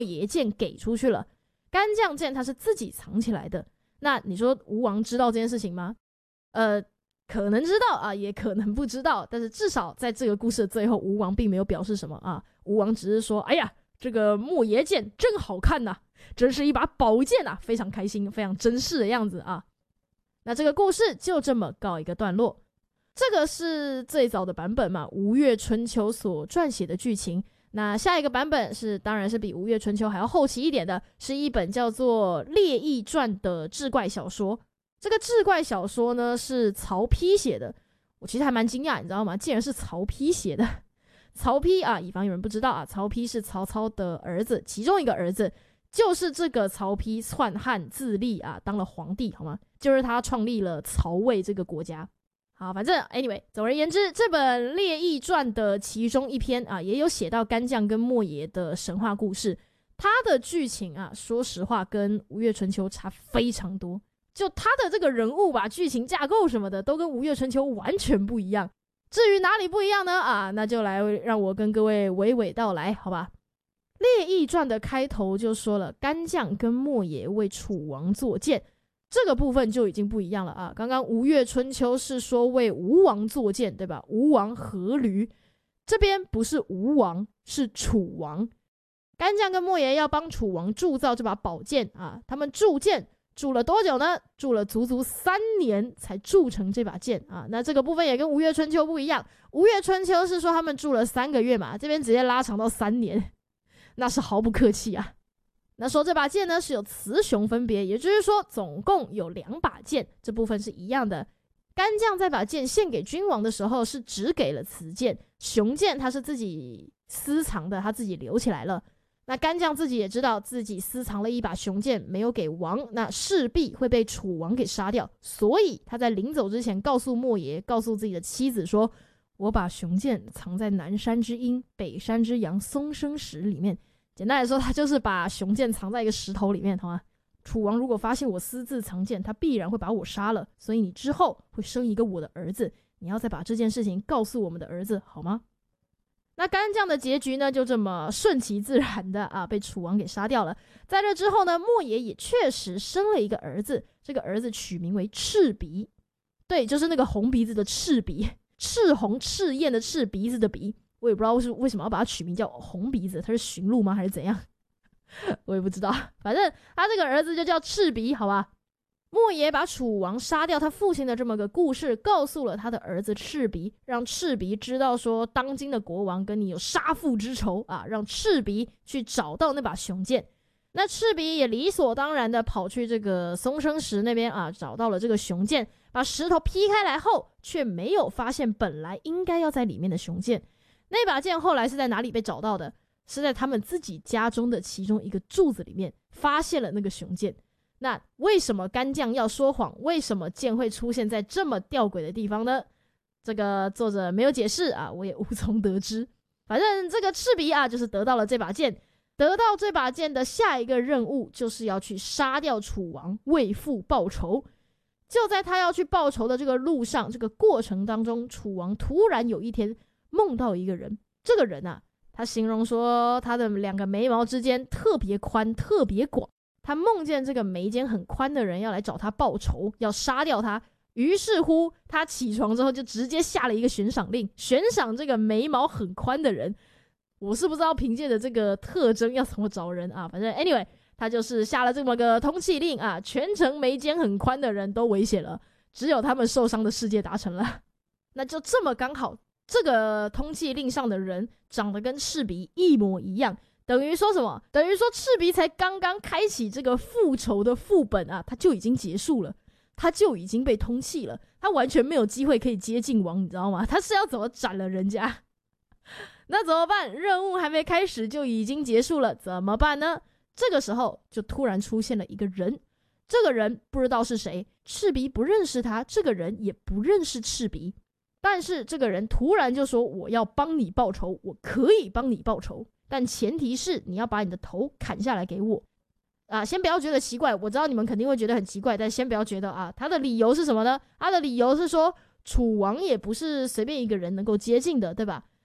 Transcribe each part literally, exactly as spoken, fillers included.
爷剑给出去了，干将剑他是自己藏起来的。那你说吴王知道这件事情吗？呃，可能知道啊，也可能不知道，但是至少在这个故事的最后，吴王并没有表示什么啊。吴王只是说，哎呀，这个莫邪剑真好看呐、啊，真是一把宝剑啊，非常开心，非常珍视的样子啊。那这个故事就这么告一个段落。这个是最早的版本嘛，吴越春秋所撰写的剧情。那下一个版本是当然是比吴越春秋还要后期一点的，是一本叫做列异传的志怪小说。这个志怪小说呢是曹丕写的，我其实还蛮惊讶，你知道吗？竟然是曹丕写的。曹丕啊，以防有人不知道啊，曹丕是曹操的儿子，其中一个儿子就是这个曹丕篡汉自立啊，当了皇帝，好吗？就是他创立了曹魏这个国家。好，反正 anyway， 总而言之，这本列异传的其中一篇啊，也有写到干将跟莫邪的神话故事。它的剧情啊，说实话跟吴越春秋差非常多。就他的这个人物吧，剧情架构什么的，都跟吴越春秋完全不一样。至于哪里不一样呢？啊，那就来让我跟各位娓娓道来，好吧？列异传的开头就说了，干将跟莫邪为楚王作剑。这个部分就已经不一样了啊！刚刚吴越春秋是说为吴王作剑，对吧？吴王阖闾，这边不是吴王，是楚王。干将跟莫邪要帮楚王铸造这把宝剑啊！他们铸剑铸了多久呢？铸了足足三年才铸成这把剑啊！那这个部分也跟吴越春秋不一样，吴越春秋是说他们铸了三个月嘛，这边直接拉长到三年，那是毫不客气啊！那说这把剑呢是有雌雄分别，也就是说总共有两把剑，这部分是一样的。干将在把剑献给君王的时候是只给了雌剑，雄剑他是自己私藏的，他自己留起来了。那干将自己也知道自己私藏了一把雄剑没有给王，那势必会被楚王给杀掉，所以他在临走之前告诉莫邪，告诉自己的妻子说，我把雄剑藏在南山之阴北山之阳松生石里面。简单来说，他就是把雄剑藏在一个石头里面，好吗？楚王如果发现我私自藏剑，他必然会把我杀了，所以你之后会生一个我的儿子，你要再把这件事情告诉我们的儿子，好吗？那干将的结局呢，就这么顺其自然的啊，被楚王给杀掉了。在这之后呢，莫邪也确实生了一个儿子，这个儿子取名为赤鼻，对，就是那个红鼻子的赤鼻，赤红赤焰的赤，鼻子的鼻。我也不知道为什么要把它取名叫红鼻子，他是驯鹿吗还是怎样？我也不知道，反正他这个儿子就叫赤鼻，好吧？莫邪把楚王杀掉他父亲的这么个故事告诉了他的儿子赤鼻，让赤鼻知道说当今的国王跟你有杀父之仇啊，让赤鼻去找到那把雄剑。那赤鼻也理所当然的跑去这个松生石那边啊，找到了这个雄剑，把石头劈开来后，却没有发现本来应该要在里面的雄剑。那把剑后来是在哪里被找到的？是在他们自己家中的其中一个柱子里面发现了那个雄剑。那为什么干将要说谎？为什么剑会出现在这么吊诡的地方呢？这个作者没有解释啊，我也无从得知。反正这个赤鼻啊，就是得到了这把剑，得到这把剑的下一个任务就是要去杀掉楚王，为父报仇。就在他要去报仇的这个路上，这个过程当中，楚王突然有一天梦到一个人，这个人啊，他形容说他的两个眉毛之间特别宽特别广，他梦见这个眉间很宽的人要来找他报仇，要杀掉他。于是乎他起床之后就直接下了一个悬赏令，悬赏这个眉毛很宽的人。我是不知道凭借着这个特征要怎么找人啊，反正 anyway 他就是下了这么个通缉令啊，全城眉间很宽的人都危险了，只有他们受伤的世界达成了。那就这么刚好，这个通缉令上的人长得跟赤鼻一模一样，等于说什么？等于说赤鼻才刚刚开启这个复仇的副本啊，他就已经结束了，他就已经被通缉了，他完全没有机会可以接近王，你知道吗？他是要怎么斩了人家？那怎么办？任务还没开始就已经结束了，怎么办呢？这个时候就突然出现了一个人，这个人不知道是谁，赤鼻不认识他，这个人也不认识赤鼻，但是这个人突然就说，我要帮你报仇，我可以帮你报仇，但前提是你要把你的头砍下来给我啊！先不要觉得奇怪，我知道你们肯定会觉得很奇怪，但先不要觉得啊，他的理由是什么呢？他的理由是说楚王也不是随便一个人能够接近的，对吧？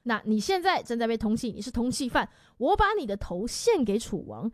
那你现在正在被通缉，你是通缉犯，我把你的头献给楚王，